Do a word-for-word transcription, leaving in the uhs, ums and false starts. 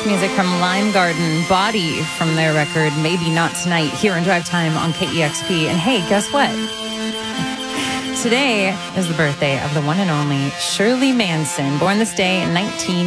music from Lime Garden, Body from their record Maybe Not Tonight, here in Drive Time on K E X P. And hey, guess what? Today is the birthday of the one and only Shirley Manson, born this day in nineteen